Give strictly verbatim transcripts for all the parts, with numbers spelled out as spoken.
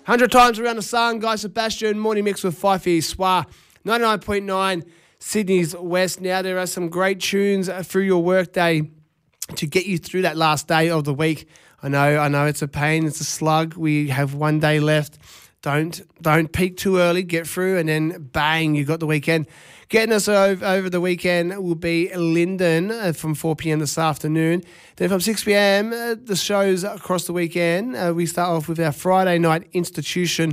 hundred times around the sun, Guy Sebastian, morning mix with Fifey Swa, ninety-nine point nine, Sydney's West. Now there are some great tunes through your workday to get you through that last day of the week. I know, I know it's a pain, it's a slug. We have one day left. Don't don't peak too early, get through, and then bang, you got the weekend. Getting us over, over the weekend will be Lyndon uh, from four p.m. this afternoon. Then from six p.m, uh, the shows across the weekend. Uh, we start off with our Friday night institution,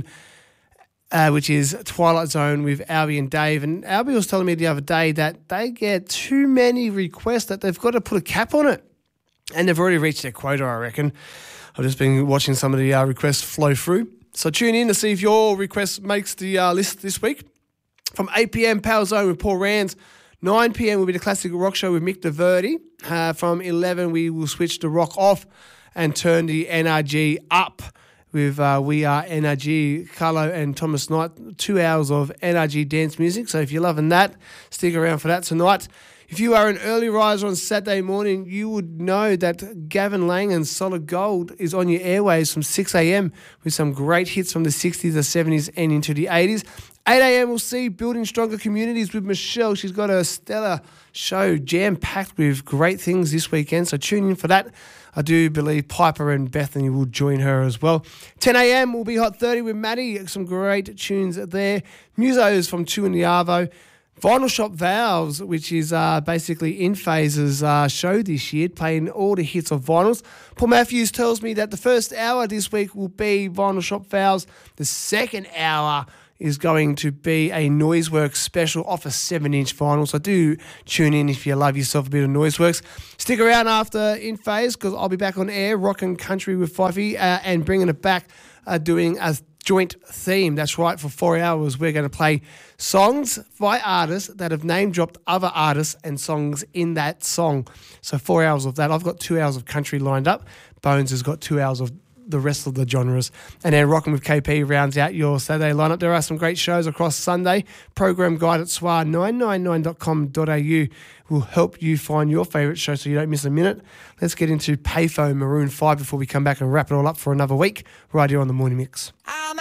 uh, which is Twilight Zone with Albie and Dave. And Albie was telling me the other day that they get too many requests that they've got to put a cap on it. And they've already reached their quota, I reckon. I've just been watching some of the uh, requests flow through. So tune in to see if your request makes the uh, list this week. From eight p.m, Power Zone with Paul Rands. nine p.m will be the Classic Rock Show with Mick DeVerde. Uh, from eleven, we will switch the rock off and turn the N R G up with uh, We Are N R G, Carlo and Thomas Knight. Two hours of N R G dance music. So if you're loving that, stick around for that tonight. If you are an early riser on Saturday morning, you would know that Gavin Lang and Solid Gold is on your airwaves from six a.m. with some great hits from the sixties, the seventies and into the eighties. eight a.m. we'll see Building Stronger Communities with Michelle. She's got a stellar show jam-packed with great things this weekend, so tune in for that. I do believe Piper and Bethany will join her as well. ten a.m. will be Hot thirty with Maddie. Some great tunes there. Musos from two in the Arvo. Vinyl Shop Valves, which is uh, basically In Phase's uh, show this year, playing all the hits of vinyls. Paul Matthews tells me that the first hour this week will be Vinyl Shop Valves. The second hour is going to be a Noiseworks special off a seven-inch vinyl. So do tune in if you love yourself a bit of Noiseworks. Stick around after In Phase because I'll be back on air, rocking country with Fifey uh, and bringing it back, uh, doing a joint theme. That's right, for four hours we're going to play songs by artists that have name-dropped other artists and songs in that song. So four hours of that. I've got two hours of country lined up. Bones has got two hours of the rest of the genres. And then Rockin' with K P rounds out your Saturday lineup. There are some great shows across Sunday. Program guide at S W A nine nine nine dot com dot a u will help you find your favourite show so you don't miss a minute. Let's get into Payphone Maroon five before we come back and wrap it all up for another week right here on The Morning Mix.